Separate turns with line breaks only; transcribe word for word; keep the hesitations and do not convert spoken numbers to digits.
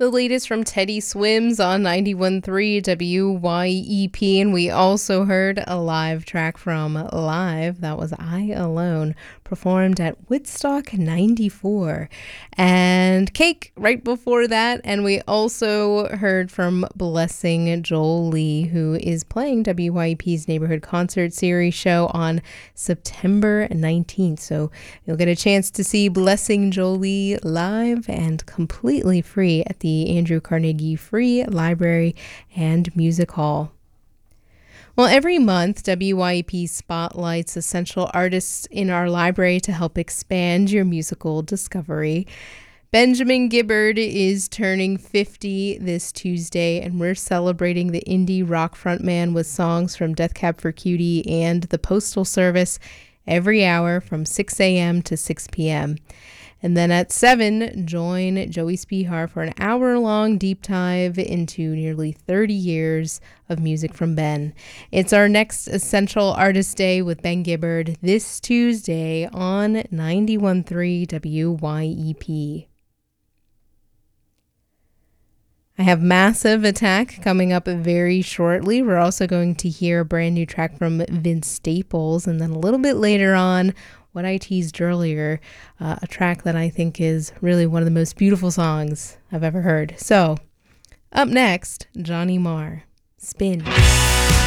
The latest from Teddy Swims on ninety-one point three W Y E P, and we also heard a live track from Live. That was I Alone, performed at Woodstock ninety-four. And Cake right before that, and we also heard from Blessing Jolie, who is playing W Y E P's Neighborhood Concert Series show on September nineteenth. So you'll get a chance to see Blessing Jolie live and completely free at the Andrew Carnegie Free Library and Music Hall. Well, every month, W Y E P spotlights essential artists in our library to help expand your musical discovery. Benjamin Gibbard is turning fifty this Tuesday, and we're celebrating the indie rock frontman with songs from Death Cab for Cutie and the Postal Service every hour from six a.m. to six p.m. And then at seven, join Joey Spihar for an hour-long deep dive into nearly thirty years of music from Ben. It's our next Essential Artist Day with Ben Gibbard this Tuesday on ninety-one point three W Y E P. I have Massive Attack coming up very shortly. We're also going to hear a brand new track from Vince Staples, and then a little bit later on, what I teased earlier, uh, a track that I think is really one of the most beautiful songs I've ever heard. So, up next, Johnny Marr, Spin.